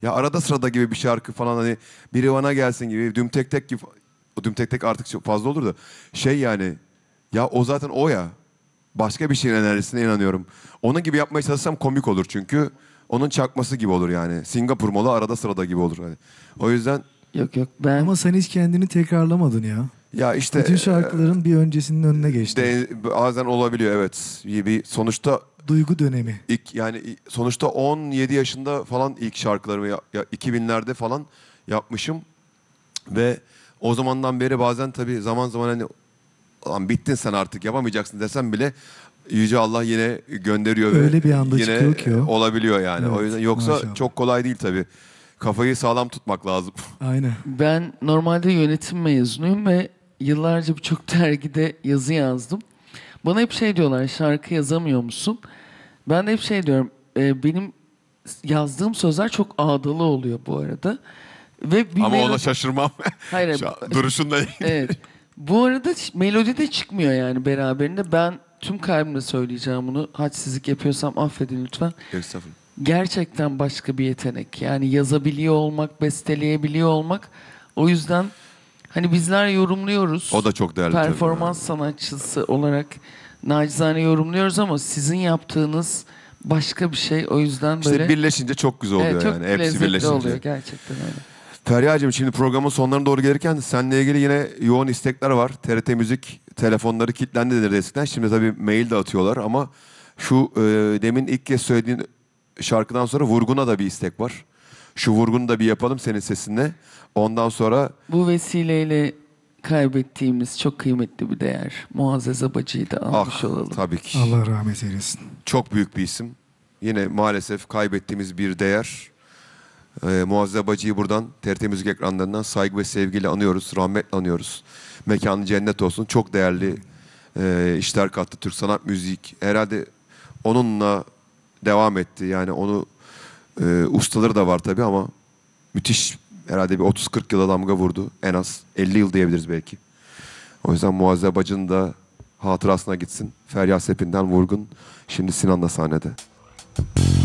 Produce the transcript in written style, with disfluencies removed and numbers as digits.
Ya arada sırada gibi bir şarkı falan, hani biri bana gelsin gibi, düm tek tek gibi. O düm tek tek artık çok fazla olur da. Şey yani, ya o zaten o ya. Başka bir şeyin enerjisine inanıyorum. Onun gibi yapmaya çalışsam komik olur çünkü. Onun çakması gibi olur yani. Singapur malı arada sırada gibi olur hani. O yüzden Yok yok, ben Ama sen hiç kendini tekrarlamadın ya. ya işte Bütün şarkıların bir öncesinin önüne geçti. bazen olabiliyor, evet. Bir sonuçta Duygu dönemi. sonuçta 17 yaşında falan ilk şarkılarımı 2000'lerde falan yapmışım ve o zamandan beri bazen tabii zaman zaman hani "Lan bittin sen artık yapamayacaksın" desem bile Yüce Allah yine gönderiyor ve Öyle bir anda yine çıkıyor ki o. olabiliyor yani. O Evet, yüzden yoksa maşallah. çok kolay değil tabii. Kafayı sağlam tutmak lazım. Aynen. ben normalde yönetim mezunuyum ve yıllarca birçok dergide yazı yazdım. Bana hep şey diyorlar, şarkı yazamıyor musun? Ben de hep şey diyorum, benim yazdığım sözler çok ağdalı oluyor bu arada. Ve bir Ama ona melodi... şaşırmam. Hayır, Şu an duruşunla ilgili. evet. Bu arada melodi de çıkmıyor yani beraberinde. Ben tüm kalbimle söyleyeceğim bunu. Hadsizlik yapıyorsam affedin lütfen. Estağfurullah. Gerçekten başka bir yetenek. Yani yazabiliyor olmak, besteleyebiliyor olmak. O yüzden hani bizler yorumluyoruz. O da çok değerli tabii. Performans sanatçısı olarak nacizane yorumluyoruz ama sizin yaptığınız başka bir şey. O yüzden İşte böyle birleşince çok güzel oluyor evet, çok yani. Hepsi lezzetli birleşince. oluyor gerçekten öyle. Feryacığım, şimdi programın sonlarına doğru gelirken seninle ilgili yine yoğun istekler var. TRT Müzik telefonları kilitlendi dedi eskiden. Şimdi tabii mail de atıyorlar ama şu demin ilk kez söylediğin şarkıdan sonra Vurgun'a da bir istek var. Şu Vurgun'u da bir yapalım senin sesinle. Ondan sonra Bu vesileyle kaybettiğimiz çok kıymetli bir değer. Muazzez Abacı'yı da almış olalım. tabii ki. Allah rahmet eylesin. Çok büyük bir isim. Yine maalesef kaybettiğimiz bir değer. Muazzez Abacı'yı buradan TRT Müzik ekranlarından saygı ve sevgiyle anıyoruz, rahmetle anıyoruz. Mekanı cennet olsun. Çok değerli işler kattı Türk sanat müzik. Herhalde onunla devam etti. Yani onu ustaları da var tabii ama müthiş, herhalde bir 30-40 yıla damga vurdu. En az 50 yıl diyebiliriz belki. O yüzden Muazzez Abacı'nın da hatırasına gitsin. Feryal Sepin'den Vurgun. Şimdi Sinan'la sahnede.